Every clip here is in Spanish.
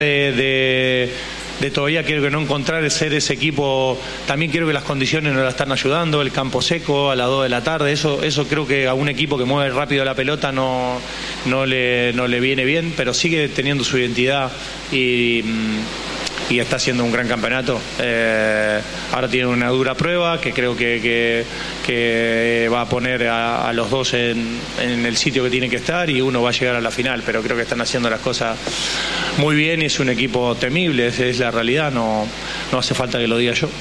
de todavía creo que no encontrar ser ese equipo. También creo que las condiciones no la están ayudando, el campo seco a las 2 de la tarde, eso creo que a un equipo que mueve rápido la pelota no le viene bien, pero sigue teniendo su identidad y está haciendo un gran campeonato. Ahora tiene una dura prueba que creo que va a poner a los dos en el sitio que tiene que estar, y uno va a llegar a la final, pero creo que están haciendo las cosas muy bien y es un equipo temible, esa es la realidad, no hace falta que lo diga yo.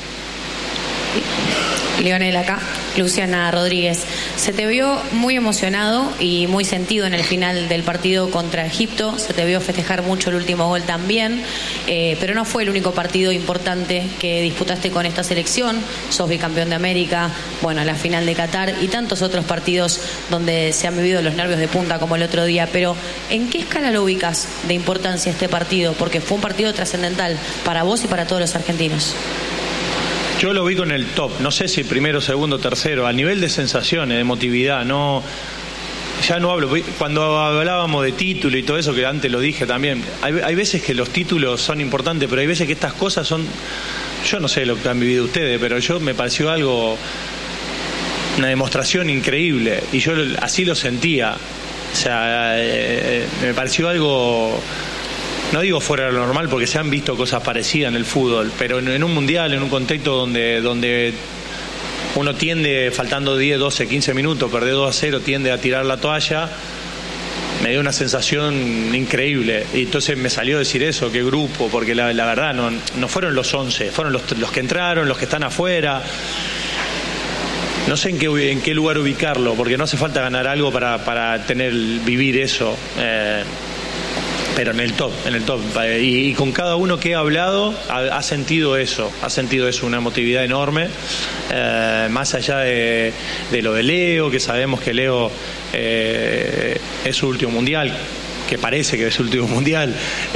Lionel, acá, Luciana Rodríguez. Se te vio muy emocionado y muy sentido en el final del partido contra Egipto, se te vio festejar mucho el último gol también, pero no fue el único partido importante que disputaste con esta selección. Sos bicampeón de América, bueno, la final de Qatar y tantos otros partidos donde se han vivido los nervios de punta como el otro día, pero ¿en qué escala lo ubicas de importancia este partido? Porque fue un partido trascendental para vos y para todos los argentinos. Yo lo ubico en el top, no sé si primero, segundo, tercero, a nivel de sensaciones, de emotividad, ya no hablo, cuando hablábamos de título y todo eso, que antes lo dije también, hay veces que los títulos son importantes, pero hay veces que estas cosas son, yo no sé lo que han vivido ustedes, pero me pareció una demostración increíble, y yo así lo sentía, o sea, me pareció algo... No digo fuera de lo normal porque se han visto cosas parecidas en el fútbol, pero en un mundial, en un contexto donde uno tiende, faltando 10, 12, 15 minutos, perder 2-0, tiende a tirar la toalla, me dio una sensación increíble. Y entonces me salió a decir eso, qué grupo, porque la verdad no fueron los 11, fueron los que entraron, los que están afuera. No sé en qué lugar ubicarlo, porque no hace falta ganar algo para vivir eso. Pero en el top, y con cada uno que he hablado ha sentido eso, una emotividad enorme, más allá de lo de Leo, que sabemos que Leo es su último mundial, que parece que es su último mundial,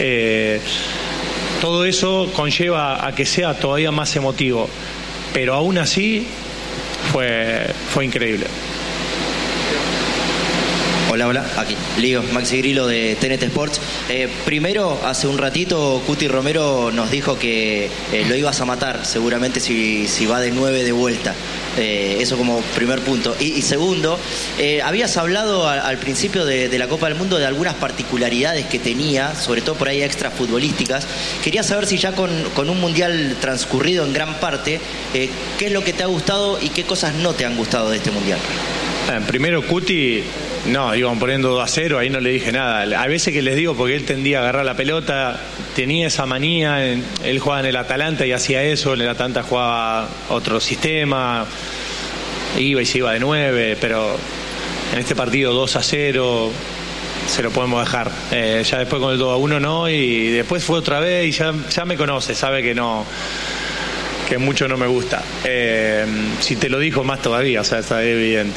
todo eso conlleva a que sea todavía más emotivo, pero aún así fue increíble. Hola, aquí, Lío, Maxi Grillo de TNT Sports. Primero, hace un ratito, Cuti Romero nos dijo que lo ibas a matar, seguramente si va de 9 de vuelta. Eso como primer punto. Y segundo, habías hablado al principio de la Copa del Mundo de algunas particularidades que tenía, sobre todo por ahí extra futbolísticas. Quería saber si ya con un mundial transcurrido en gran parte, ¿qué es lo que te ha gustado y qué cosas no te han gustado de este mundial? Primero, Cuti, no, iban poniendo 2-0, ahí no le dije nada. A veces que les digo, porque él tendía a agarrar la pelota, tenía esa manía, él jugaba en el Atalanta y hacía eso, en el Atalanta jugaba otro sistema, iba y se iba de 9, pero en este partido 2-0 se lo podemos dejar. Ya después con el 2-1 no, y después fue otra vez y ya me conoce, sabe que no, que mucho no me gusta. Si te lo dijo más todavía, o sea, está evidente.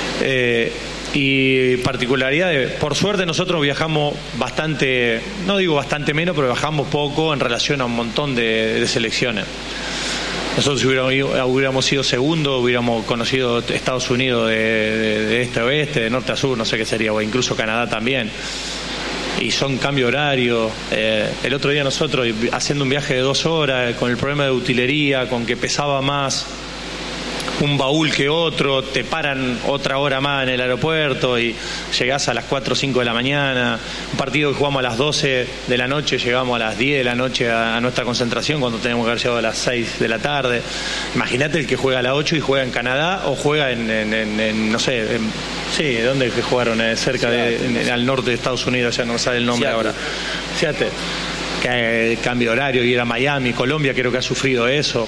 Y particularidades, por suerte nosotros viajamos bastante, no digo bastante menos, pero viajamos poco en relación a un montón de selecciones. Nosotros hubiéramos sido segundo, hubiéramos conocido Estados Unidos de este a oeste, de norte a sur, no sé qué sería, o incluso Canadá también. Y son cambio horario. El otro día nosotros haciendo un viaje de 2 horas, con el problema de utilería, con que pesaba más un baúl que otro, te paran otra hora más en el aeropuerto y llegás a las 4 o 5 de la mañana. Un partido que jugamos a las 12 de la noche, llegamos a las 10 de la noche a nuestra concentración cuando tenemos que haber llegado a las 6 de la tarde. Imagínate el que juega a las 8 y juega en Canadá o juega en no sé, sí, ¿dónde es que jugaron? Cerca al norte de Estados Unidos, ya no sabe el nombre ahora. Fíjate, que cambio de horario, ir a Miami, Colombia creo que ha sufrido eso.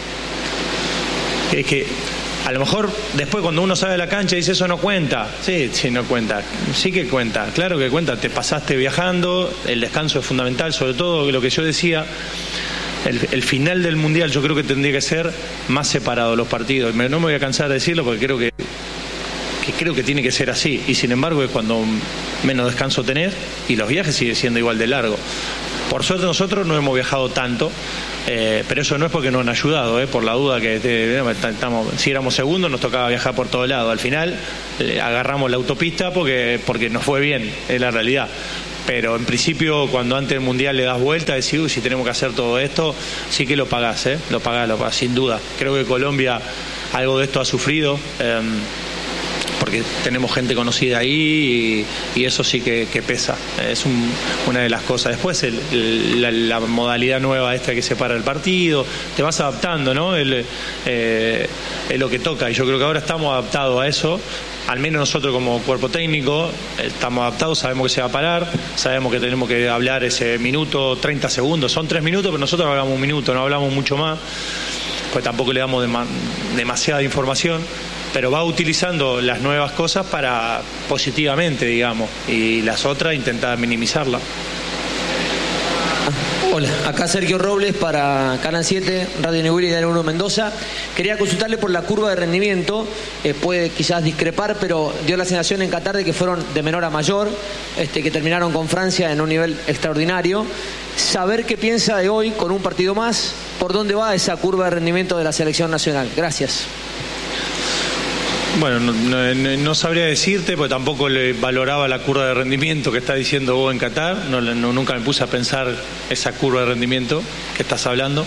Es que a lo mejor después cuando uno sale de la cancha dice eso no cuenta. Sí, no cuenta. Sí que cuenta, claro que cuenta. Te pasaste viajando, el descanso es fundamental, sobre todo lo que yo decía, el final del mundial yo creo que tendría que ser más separado los partidos. No me voy a cansar de decirlo porque creo que tiene que ser así, y sin embargo es cuando menos descanso tenés y los viajes siguen siendo igual de largos. Por suerte nosotros no hemos viajado tanto, pero eso no es porque nos han ayudado, por la duda que si éramos segundos nos tocaba viajar por todos lados. Al final agarramos la autopista porque nos fue bien, es la realidad. Pero en principio, cuando antes del Mundial le das vuelta, decís, uy, si tenemos que hacer todo esto, sí que lo pagás, lo pagás, sin duda. Creo que Colombia algo de esto ha sufrido, porque tenemos gente conocida ahí y eso sí que pesa. Es una de las cosas. Después la modalidad nueva esta que separa el partido, te vas adaptando, ¿no? Es lo que toca, y yo creo que ahora estamos adaptados a eso. Al menos nosotros como cuerpo técnico estamos adaptados, sabemos que se va a parar, sabemos que tenemos que hablar ese minuto, 30 segundos, son 3 minutos, pero nosotros hablamos un minuto, no hablamos mucho más, pues tampoco le damos demasiada información, pero va utilizando las nuevas cosas para positivamente, digamos, y las otras intentar minimizarlas. Hola, acá Sergio Robles para Canal 7, Radio Newell y Diario 1 Mendoza. Quería consultarle por la curva de rendimiento, puede quizás discrepar, pero dio la sensación en Qatar de que fueron de menor a mayor, que terminaron con Francia en un nivel extraordinario. Saber qué piensa de hoy con un partido más, por dónde va esa curva de rendimiento de la selección nacional. Gracias. Bueno, no sabría decirte, porque tampoco le valoraba la curva de rendimiento que está diciendo vos en Qatar. Nunca me puse a pensar esa curva de rendimiento que estás hablando.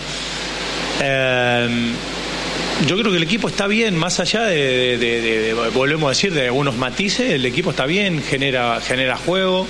Yo creo que el equipo está bien, más allá volvemos a decir, de algunos matices. El equipo está bien, genera juego.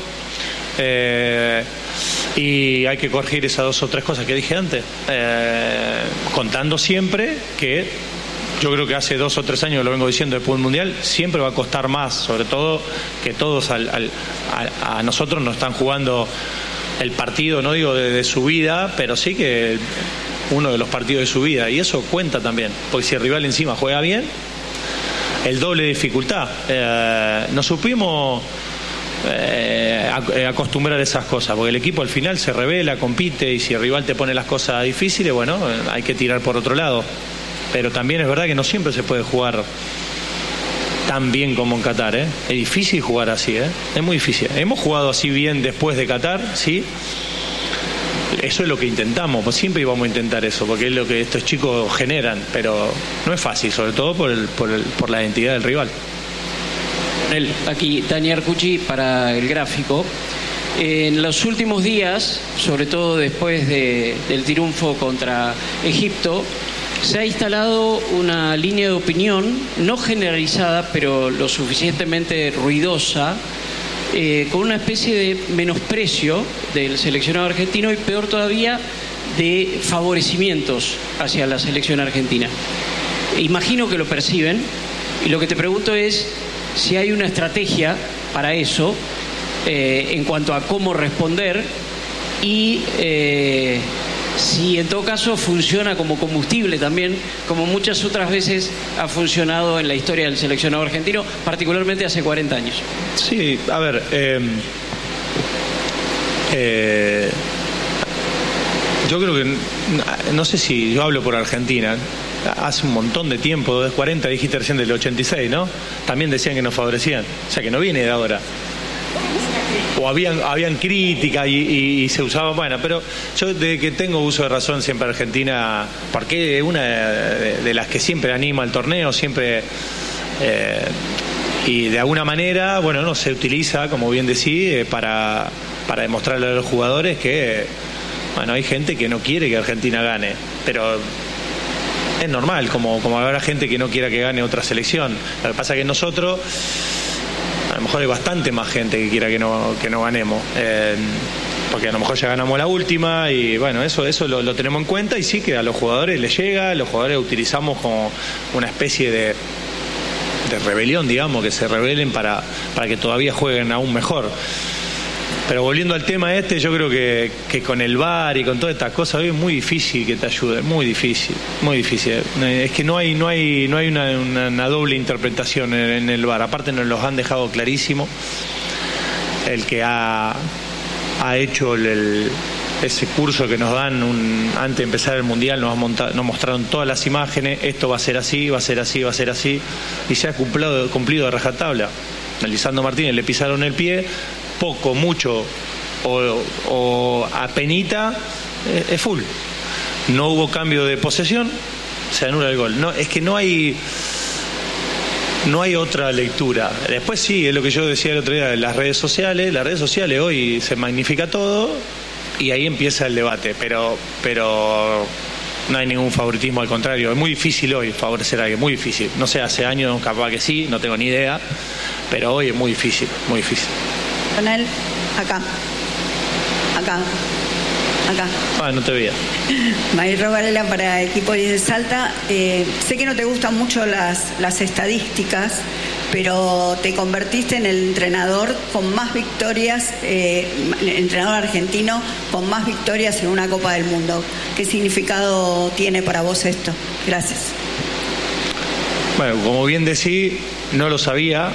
Y hay que corregir esas 2 o 3 cosas que dije antes. Contando siempre que... Yo creo que hace 2 o 3 años, lo vengo diciendo, después del Mundial, siempre va a costar más, sobre todo que todos a nosotros nos están jugando el partido, no digo de su vida, pero sí que uno de los partidos de su vida, y eso cuenta también, porque si el rival encima juega bien, el doble de dificultad. Nos supimos acostumbrar a esas cosas, porque el equipo al final se revela, compite, y si el rival te pone las cosas difíciles, bueno, hay que tirar por otro lado. Pero también es verdad que no siempre se puede jugar tan bien como en Qatar, Es difícil jugar así, Es muy difícil. Hemos jugado así bien después de Qatar, sí. Eso es lo que intentamos, pues siempre íbamos a intentar eso, porque es lo que estos chicos generan, pero no es fácil, sobre todo por la identidad del rival. Aquí Dani Arcucci para El Gráfico. En los últimos días, sobre todo después del triunfo contra Egipto, se ha instalado una línea de opinión, no generalizada, pero lo suficientemente ruidosa, con una especie de menosprecio del seleccionado argentino y, peor todavía, de favorecimientos hacia la selección argentina. Imagino que lo perciben, y lo que te pregunto es si hay una estrategia para eso, en cuanto a cómo responder, y si en todo caso funciona como combustible también, como muchas otras veces ha funcionado en la historia del seleccionado argentino, particularmente hace 40 años. Sí, a ver, yo creo que, no sé si yo hablo por Argentina, hace un montón de tiempo, desde 40, dijiste recién del 86, ¿no? También decían que nos favorecían, o sea que no viene de ahora. O habían críticas y se usaba, bueno, pero yo desde que tengo uso de razón siempre Argentina, porque es una de las que siempre anima el torneo, siempre, y de alguna manera, bueno, no se utiliza, como bien decís, para demostrarle a los jugadores que, bueno, hay gente que no quiere que Argentina gane, pero es normal, como habrá gente que no quiera que gane otra selección. Lo que pasa es que nosotros, a lo mejor hay bastante más gente que quiera que no ganemos, porque a lo mejor ya ganamos la última y bueno, eso lo tenemos en cuenta, y sí que a los jugadores les llega, los jugadores utilizamos como una especie de rebelión, digamos, que se rebelen para que todavía jueguen aún mejor. Pero volviendo al tema yo creo que con el VAR y con todas estas cosas hoy es muy difícil que te ayuden, muy difícil. Es que no hay una doble interpretación en el VAR. Aparte nos los han dejado clarísimo. El que ha hecho ese curso que nos dan antes de empezar el Mundial, nos mostraron todas las imágenes, esto va a ser así, va a ser así, va a ser así, y se ha cumplido de rajatabla. A Lisandro Martínez le pisaron el pie, poco, mucho o apenita, es full. No hubo cambio de posesión, se anula el gol. No, es que no hay No hay otra lectura. Después sí, es lo que yo decía el otro día, las redes sociales hoy se magnifica todo y ahí empieza el debate, pero no hay ningún favoritismo, al contrario, es muy difícil hoy favorecer a alguien, muy difícil. No sé, hace años capaz que sí, no tengo ni idea, pero hoy es muy difícil, muy difícil. Tonel, acá. No te veía. Mayro Varela para Equipo 10 de Salta. Sé que no te gustan mucho las estadísticas, pero te convertiste en el entrenador con más victorias, entrenador argentino con más victorias en una Copa del Mundo. ¿Qué significado tiene para vos esto? Gracias. Bueno, como bien decís, no lo sabía.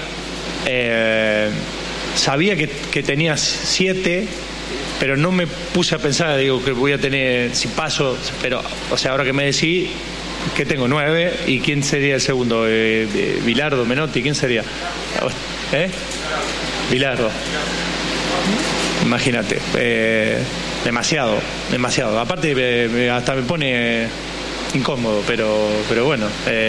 Sabía que tenías 7, pero no me puse a pensar, digo, que voy a tener, si paso, pero, o sea, ahora que me decís que tengo 9, ¿y quién sería el segundo? Bilardo, Menotti, ¿quién sería? Bilardo. Imagínate, demasiado. Aparte, hasta me pone incómodo, pero bueno,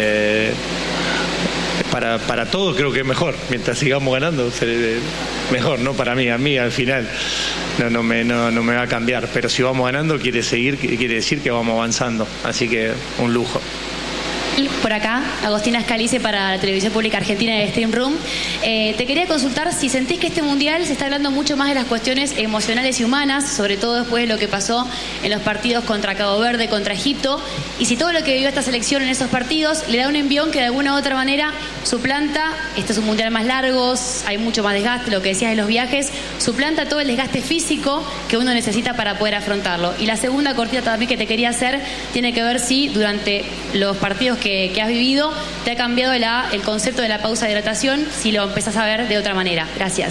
para todos creo que es mejor, mientras sigamos ganando, mejor, no para mí, a mí al final no me va a cambiar, pero si vamos ganando quiere decir que vamos avanzando, así que un lujo. Por acá, Agostina Scalice para la Televisión Pública Argentina de Stream Room. Te quería consultar si sentís que este mundial se está hablando mucho más de las cuestiones emocionales y humanas, sobre todo después de lo que pasó en los partidos contra Cabo Verde, contra Egipto, y si todo lo que vivió esta selección en esos partidos le da un envión que de alguna u otra manera suplanta, este es un mundial más largo, hay mucho más desgaste, lo que decías de los viajes, suplanta todo el desgaste físico que uno necesita para poder afrontarlo. Y la segunda cortita también que te quería hacer tiene que ver si durante los partidos que has vivido te ha cambiado el concepto de la pausa de hidratación, si lo empezás a ver de otra manera. Gracias.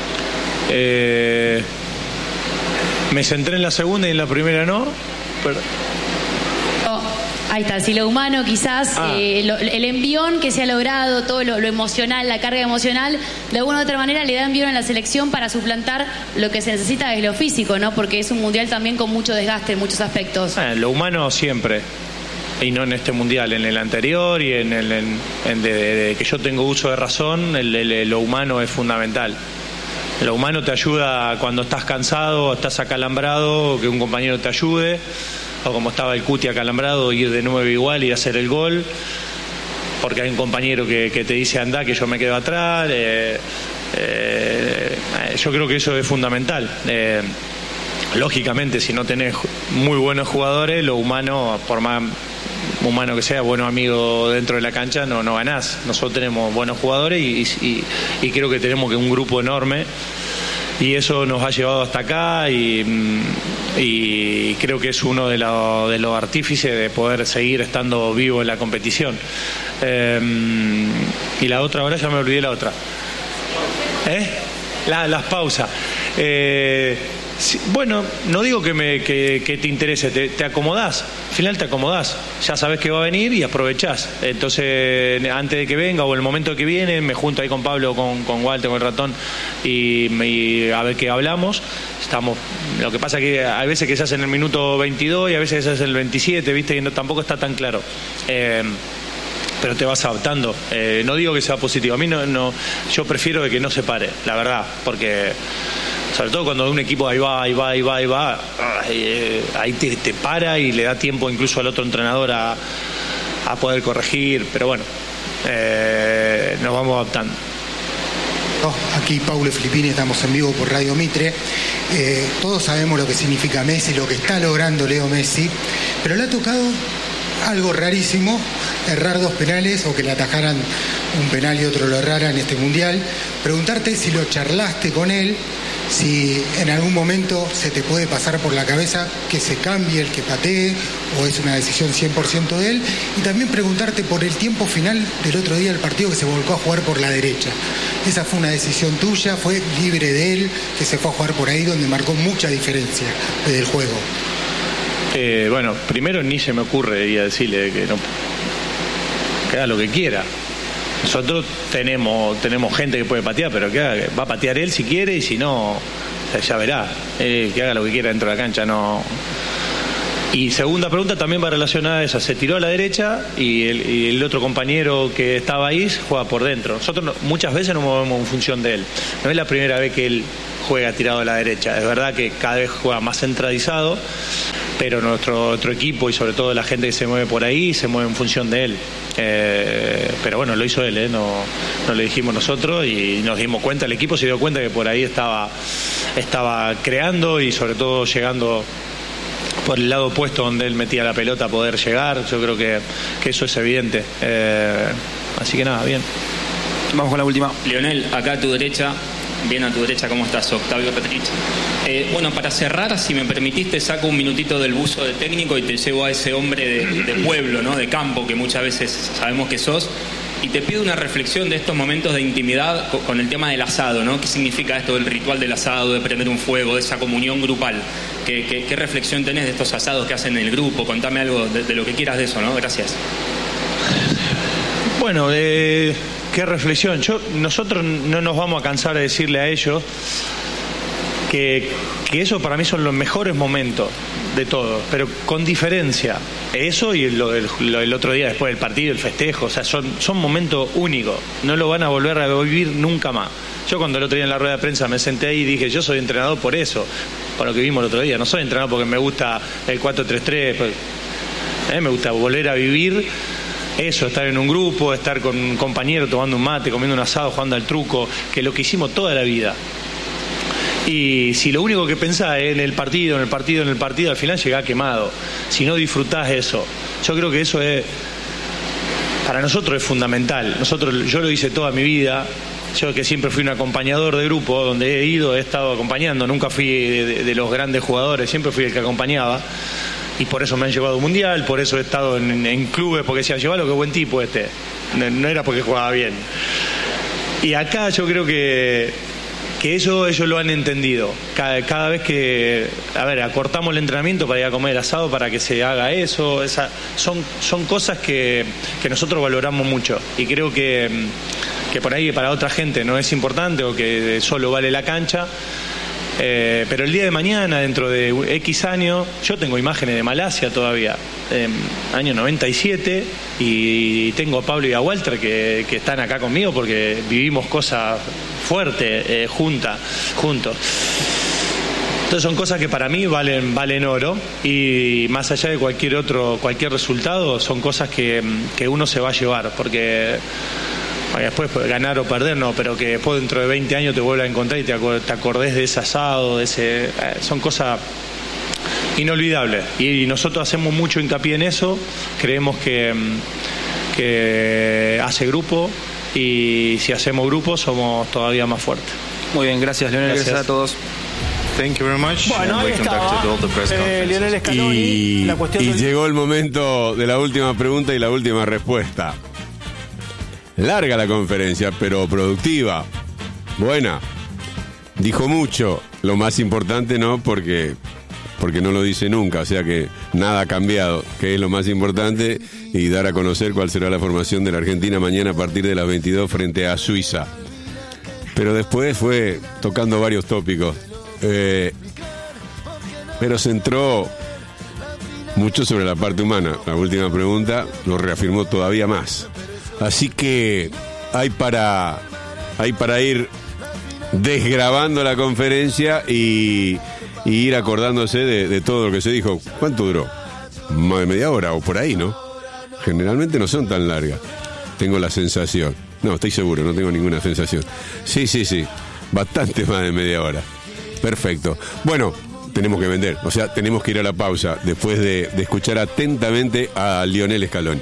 Me centré en la segunda y en la primera no. Ahí está, si lo humano quizás, el envión que se ha logrado, todo lo emocional, la carga emocional, de alguna u otra manera le da envión a la selección para suplantar lo que se necesita desde lo físico, ¿no? Porque es un mundial también con mucho desgaste en muchos aspectos. Lo humano siempre. Y no en este mundial, en el anterior y de que yo tengo uso de razón, lo humano es fundamental. Lo humano te ayuda cuando estás cansado, estás acalambrado, que un compañero te ayude, o como estaba el Cuti acalambrado, ir de 9 igual y hacer el gol, porque hay un compañero que te dice anda, que yo me quedo atrás. Yo creo que eso es fundamental. Lógicamente, si no tenés muy buenos jugadores, lo humano, por más humano que sea, buenos amigos dentro de la cancha, no ganás. Nosotros tenemos buenos jugadores y creo que tenemos un grupo enorme y eso nos ha llevado hasta acá y creo que es uno de los artífices de poder seguir estando vivo en la competición. Y la otra, ahora ya me olvidé la otra. Las pausas. Sí, bueno, no digo que te interese, te acomodás, al final te acomodás, ya sabes que va a venir y aprovechás. Entonces, antes de que venga o el momento que viene, me junto ahí con Pablo, con Walter, con el ratón y a ver qué hablamos. Lo que pasa es que hay veces que se hace en el minuto 22 y a veces se hace en el 27, viste, y tampoco está tan claro. Pero te vas adaptando. No digo que sea positivo, a mí no, yo prefiero de que no se pare, la verdad, porque sobre todo cuando un equipo ahí va, ahí te para y le da tiempo incluso al otro entrenador a poder corregir, pero bueno, nos vamos adaptando. Aquí Paulo Filippini, estamos en vivo por Radio Mitre. Todos sabemos lo que significa Messi, lo que está logrando Leo Messi, pero le ha tocado algo rarísimo, errar 2 penales o que le atajaran un penal y otro lo errara en este mundial. Preguntarte si lo charlaste con él, si en algún momento se te puede pasar por la cabeza que se cambie el que patee o es una decisión 100% de él, y también preguntarte por el tiempo final del otro día del partido que se volcó a jugar por la derecha. Esa fue una decisión tuya, fue libre de él, que se fue a jugar por ahí donde marcó mucha diferencia del juego. Bueno, primero ni se me ocurre ir a decirle que haga lo que quiera. Nosotros tenemos gente que puede patear, pero que va a patear él si quiere y si no, ya verá. Que haga lo que quiera dentro de la cancha, no Y segunda pregunta también va relacionada a esa. Se tiró a la derecha y el otro compañero que estaba ahí juega por dentro. Nosotros muchas veces nos movemos en función de él. No es la primera vez que él juega tirado a la derecha. Es verdad que cada vez juega más centralizado, pero nuestro equipo y sobre todo la gente que se mueve por ahí se mueve en función de él. Pero bueno, lo hizo él, no lo dijimos nosotros y nos dimos cuenta, el equipo se dio cuenta que por ahí estaba creando y sobre todo llegando por el lado opuesto donde él metía la pelota a poder llegar. Yo creo que eso es evidente. Así que nada, bien. Vamos con la última. Lionel, acá a tu derecha, bien a tu derecha, ¿cómo estás? Octavio Petrich. Bueno, para cerrar, si me permitís, te saco un minutito del buzo de técnico y te llevo a ese hombre de pueblo, ¿no? De campo, que muchas veces sabemos que sos. Y te pido una reflexión de estos momentos de intimidad con el tema del asado, ¿no? ¿Qué significa esto del ritual del asado, de prender un fuego, de esa comunión grupal? ¿Qué reflexión tenés de estos asados que hacen en el grupo? Contame algo de lo que quieras de eso, ¿no? Gracias. Bueno, qué reflexión. Nosotros no nos vamos a cansar de decirle a ellos que eso para mí son los mejores momentos de todo, pero con diferencia. Eso y el otro día después del partido, el festejo, o sea, son momentos únicos. No lo van a volver a vivir nunca más. Yo cuando el otro día en la rueda de prensa me senté ahí y dije, yo soy entrenador por eso, por lo que vimos el otro día. No soy entrenador porque me gusta el 4-3-3, me gusta volver a vivir eso, estar en un grupo, estar con un compañero tomando un mate, comiendo un asado, jugando al truco, que es lo que hicimos toda la vida. Y si lo único que pensás es en el partido, al final llegás quemado. Si no disfrutás eso, yo creo que eso es, para nosotros es fundamental. Yo lo hice toda mi vida. Yo que siempre fui un acompañador de grupo, donde he estado acompañando. Nunca fui de los grandes jugadores, siempre fui el que acompañaba. Y por eso me han llevado a un mundial, por eso he estado en clubes, porque decían, llévalo, qué buen tipo este. No era porque jugaba bien. Y acá yo creo que eso ellos lo han entendido. Cada vez que, acortamos el entrenamiento para ir a comer asado para que se haga eso. Son cosas que nosotros valoramos mucho. Y creo que por ahí para otra gente no es importante o que solo vale la cancha. Pero el día de mañana, dentro de X años, yo tengo imágenes de Malasia todavía, año 97, y tengo a Pablo y a Walter que están acá conmigo porque vivimos cosas fuertes juntos. Entonces son cosas que para mí valen oro, y más allá de cualquier resultado, son cosas que uno se va a llevar, porque después ganar o perder no, pero que después dentro de 20 años te vuelvas a encontrar y te acordés de ese asado, son cosas inolvidables, y nosotros hacemos mucho hincapié en eso. Creemos que hace grupo, y si hacemos grupo somos todavía más fuertes. Muy bien, gracias Lionel, gracias a todos. Thank you very much. Bueno, ahí estaba Lionel Scaloni. Y llegó el momento de la última pregunta y la última respuesta. Larga la conferencia, pero productiva, buena. Dijo mucho, lo más importante no, porque no lo dice nunca, o sea que nada ha cambiado, que es lo más importante, y dar a conocer cuál será la formación de la Argentina mañana a partir de las 22 frente a Suiza. Pero después fue tocando varios tópicos, pero centró mucho sobre la parte humana. La última pregunta lo reafirmó todavía más. Así que hay para ir desgrabando la conferencia y ir acordándose de todo lo que se dijo. ¿Cuánto duró? Más de media hora o por ahí, ¿no? Generalmente no son tan largas. Tengo la sensación. No, estoy seguro, no tengo ninguna sensación. Sí. Bastante más de media hora. Perfecto. Bueno, tenemos que vender. O sea, tenemos que ir a la pausa después de escuchar atentamente a Lionel Scaloni.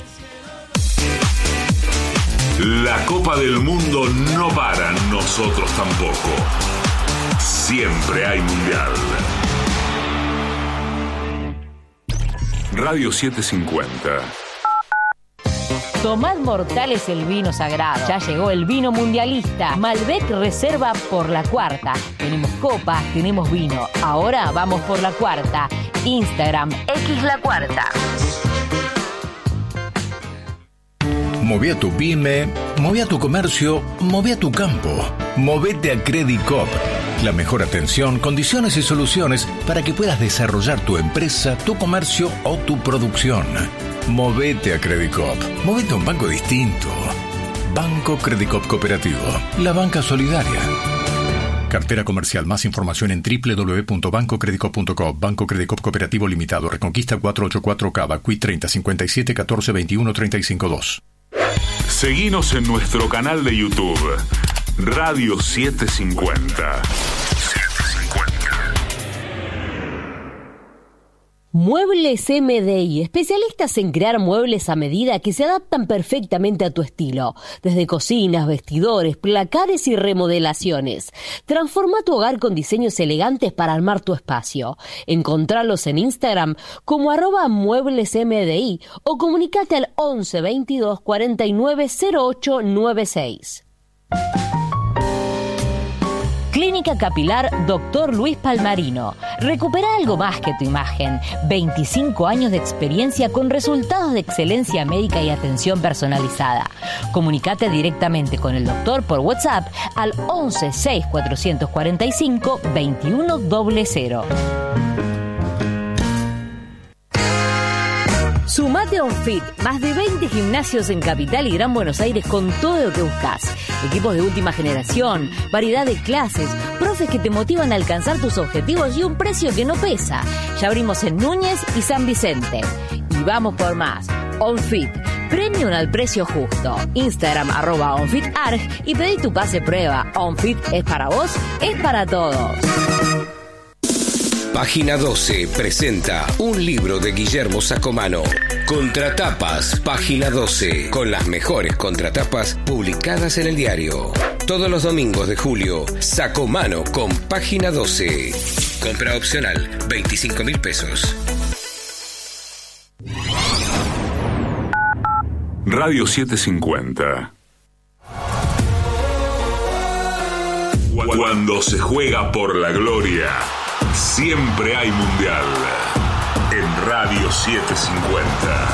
La Copa del Mundo no para, nosotros tampoco. Siempre hay mundial. Radio 750. Tomad Mortales el vino sagrado. Ya llegó el vino mundialista. Malbec Reserva por la cuarta. Tenemos copas, tenemos vino. Ahora vamos por la cuarta. Instagram X la cuarta. Moví a tu pyme, moví a tu comercio, moví a tu campo. Movete a Credit Coop. La mejor atención, condiciones y soluciones para que puedas desarrollar tu empresa, tu comercio o tu producción. Movete a Credicop. Movete a un banco distinto. Banco Credicop Cooperativo. La banca solidaria. Cartera comercial. Más información en www.bancocredicop.com. Banco Credicop Cooperativo Limitado. Reconquista 484 Cava. Cui 30 57 14 21 35 2. Seguinos en nuestro canal de YouTube. Radio 750. Muebles MDI, especialistas en crear muebles a medida que se adaptan perfectamente a tu estilo, desde cocinas, vestidores, placares y remodelaciones. Transforma tu hogar con diseños elegantes para armar tu espacio. Encontralos en Instagram como @mueblesmdi o comunicate al 11 22 49 08 96. Clínica Capilar Dr. Luis Palmarino. Recupera algo más que tu imagen. 25 años de experiencia con resultados de excelencia médica y atención personalizada. Comunicate directamente con el doctor por WhatsApp al 11 6 445 2100. Sumate a OnFit, más de 20 gimnasios en Capital y Gran Buenos Aires con todo lo que buscas. Equipos de última generación, variedad de clases, profes que te motivan a alcanzar tus objetivos y un precio que no pesa. Ya abrimos en Núñez y San Vicente. Y vamos por más. OnFit, premium al precio justo. Instagram @OnFitArg y pedí tu pase prueba. OnFit es para vos, es para todos. Página 12 presenta un libro de Guillermo Sacomano. Contratapas, Página 12, con las mejores contratapas publicadas en el diario. Todos los domingos de julio, Sacomano con Página 12. Compra opcional, 25.000 pesos. Radio 750. Cuando se juega por la gloria, siempre hay mundial. En Radio 750.